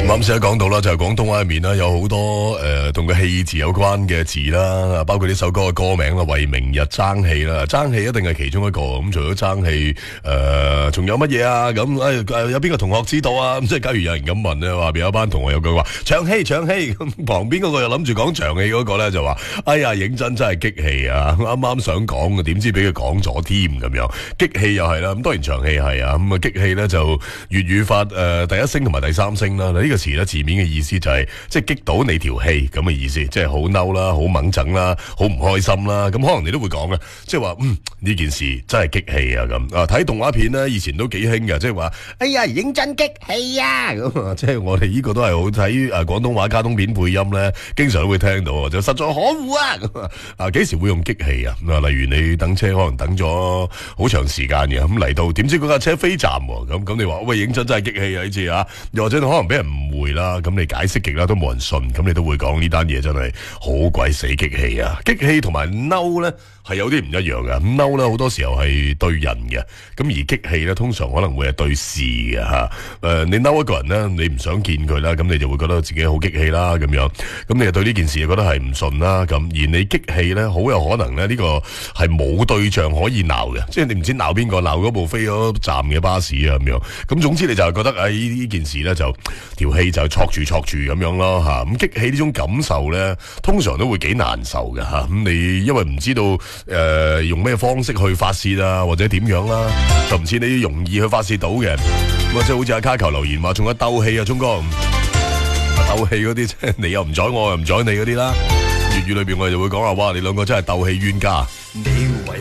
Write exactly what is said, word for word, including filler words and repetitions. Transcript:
啱先講到啦，就係廣東話入面啦，有好多誒同個氣字有關嘅字啦，包括呢首歌嘅歌名啦，為明日爭氣啦，爭氣一定係其中一個。咁除咗爭氣，誒仲有乜嘢啊？咁誒有邊個同學知道啊？咁即係假如有人咁問咧，話邊有一班同學有句話長氣長氣，咁旁邊嗰個又諗住講長氣嗰個咧就話：哎呀，認真真係激氣啊！啱啱想講嘅，點知俾佢講咗添咁樣，激氣又係啦。咁當然長氣係啊，咁啊激氣咧就粵語法誒第一聲同埋第三聲啦。呢個詞咧字面嘅意思就係即係激到你條氣咁嘅意思，即係好嬲啦、好猛整啦、好唔開心啦。咁可能你都會講嘅，即係話嗯呢件事真係激氣啊咁啊！睇動畫片咧，以前都幾興嘅，即係話哎呀認真激氣啊咁啊！即係我哋呢個都係好睇誒廣東話卡通片配音咧，經常都會聽到，就實在可惡啊咁啊！啊幾時會用激氣啊？啊例如你等車可能等咗好長時間嘅，咁嚟到點知嗰架車飛站喎，咁咁你話喂認真真係激氣啊呢次啊！又或者可能俾人誤會啦，咁你解釋極啦都冇人信，咁你都會講呢單嘢真係好鬼死激氣啊！激氣同埋嬲咧係有啲唔一樣嘅，咁嬲咧好多時候係對人嘅，咁而激氣咧通常可能會係對事嘅吓。誒，你嬲一個人咧，你唔想見佢啦，咁你就會覺得自己好激氣啦，咁樣，咁你就對呢件事覺得係唔順啦，咁而你激氣咧，好有可能咧呢個係冇對象可以鬧嘅，即係你唔知鬧邊個，鬧嗰部飛咗站嘅巴士啊咁樣，咁總之你就係覺得誒呢呢件事咧就條氣就挫住挫住咁樣咯吓，咁激氣呢種感受咧，通常都會幾難受嘅吓，咁你因為唔知道誒、呃、用咩方式去發泄啊或者點樣啦，就唔似你容易去發泄到嘅，咁啊即係好似阿卡球留言話仲有鬥氣啊聰哥，鬥氣嗰啲即係你又唔睬我又唔睬你嗰啲啦，粵語裏邊我哋就會講話哇你兩個真係鬥氣冤家。你為